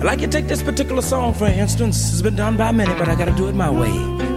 I'd like you to take this particular song, for instance. It's been done by many, but I gotta do it my way.